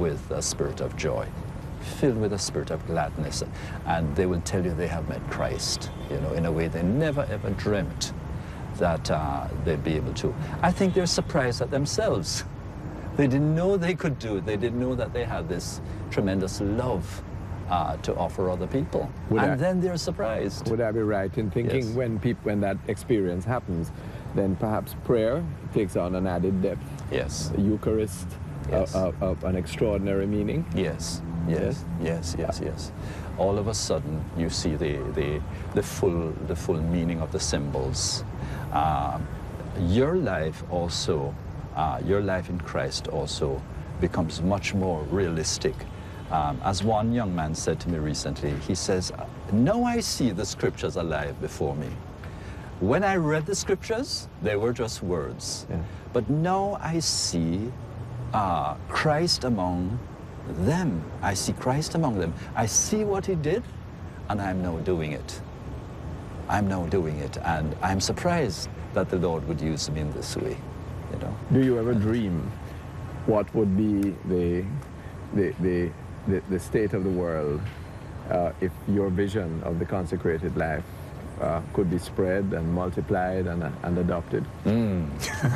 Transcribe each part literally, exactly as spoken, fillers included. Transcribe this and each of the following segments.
with a spirit of joy, filled with a spirit of gladness, and they will tell you they have met Christ, you know, in a way they never ever dreamt that uh, they'd be able to. I think they're surprised at themselves. They didn't know they could do it. They didn't know that they had this tremendous love uh, to offer other people. Would and I, then they're surprised. Would I be right in thinking yes. when people, when that experience happens, then perhaps prayer takes on an added depth? Yes. The Eucharist yes. of, of an extraordinary meaning? Yes. Yes. Yes. Yes. Yes. All of a sudden, you see the the the full the full meaning of the symbols. Uh, your life also. Uh, your life in Christ also becomes much more realistic. Um, as one young man said to me recently, he says, now I see the scriptures alive before me. When I read the scriptures, they were just words. Yeah. But now I see uh, Christ among them. I see Christ among them. I see what he did, and I'm now doing it. I'm now doing it, and I'm surprised that the Lord would use me in this way. You know. Do you ever dream what would be the, the, the, the, the state of the world uh, if your vision of the consecrated life uh, could be spread and multiplied and, uh, and adopted? Mm.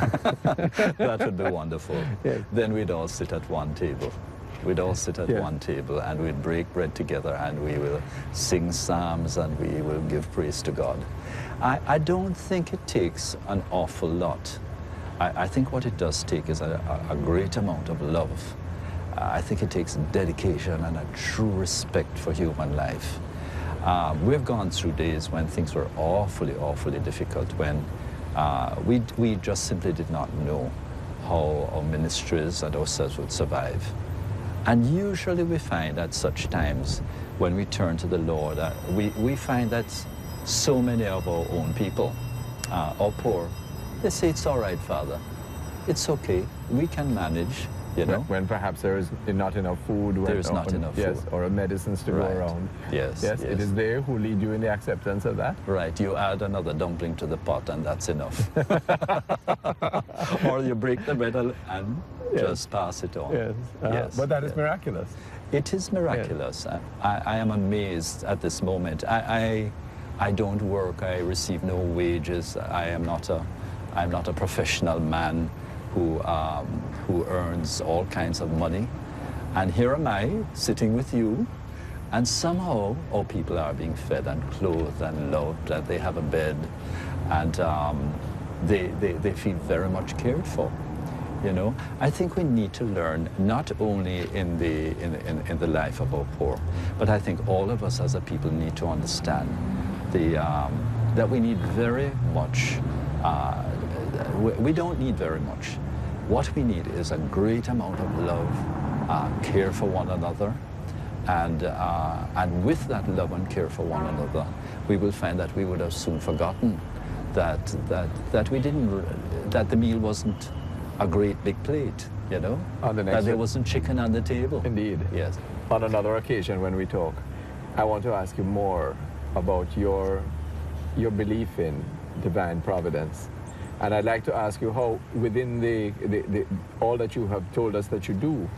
That would be wonderful. Yes. Then we'd all sit at one table. We'd all sit at yeah. one table and we'd break bread together and we will sing psalms and we will give praise to God. I, I don't think it takes an awful lot. I, I think what it does take is a, a, a great amount of love. Uh, I think it takes dedication and a true respect for human life. Uh, we've gone through days when things were awfully, awfully difficult, when uh, we, we just simply did not know how our ministries and ourselves would survive. And usually we find at such times, when we turn to the Lord, uh, we, we find that so many of our own people uh, are poor. They say, it's all right, Father. It's okay. We can manage, you know. When, when perhaps there is not enough food. There is not enough yes, food. Or medicines to right. go around. Yes, yes. Yes, it is they who lead you in the acceptance of that. Right. You add another dumpling to the pot and that's enough. Or you break the bread and yes. just pass it on. Yes. Uh, yes. But that is yes. miraculous. It is miraculous. Yes. I, I am amazed at this moment. I, I, I don't work. I receive no wages. I am not a... I'm not a professional man who, um, who earns all kinds of money. And here am I, sitting with you, and somehow our people are being fed and clothed and loved, and they have a bed, and um, they, they, they feel very much cared for. You know, I think we need to learn not only in the, in, in, in the life of our poor, but I think all of us as a people need to understand the, um, that we need very much uh, we don't need very much. What we need is a great amount of love, uh, care for one another, and, uh, and with that love and care for one another, we will find that we would have soon forgotten that, that, that we didn't, that the meal wasn't a great big plate, you know? On the next that there wasn't chicken on the table. Indeed. Yes. On another occasion when we talk, I want to ask you more about your, your belief in divine providence. And I'd like to ask you how, within the, the, the, all that you have told us that you do,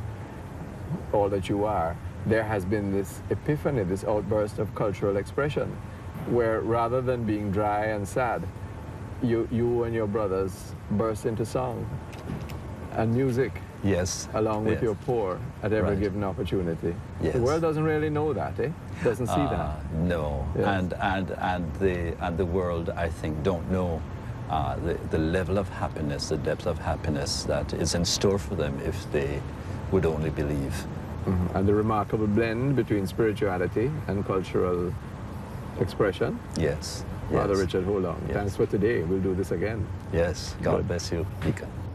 all that you are, there has been this epiphany, this outburst of cultural expression, where rather than being dry and sad, you, you and your brothers burst into song and music. Yes. Along with yes. your poor at every right. given opportunity. Yes. The world doesn't really know that, eh? Doesn't see uh, that. No. Yes. And, and, and, the, and the world, I think, don't know Uh, the, the level of happiness, the depth of happiness that is in store for them if they would only believe. Mm-hmm. And the remarkable blend between spirituality and cultural expression. Yes. Father yes. Richard Holong, yes. Thanks for today. We'll do this again. Yes. God Good. Bless you. Ika.